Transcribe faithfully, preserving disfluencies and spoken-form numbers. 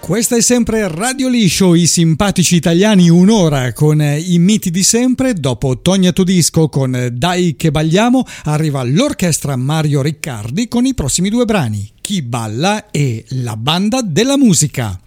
Questa è sempre Radio Liscio, i simpatici italiani, un'ora con i miti di sempre. Dopo Tonia Todisco con Dai che balliamo arriva l'orchestra Mario Riccardi con i prossimi due brani, Chi balla e La banda della musica.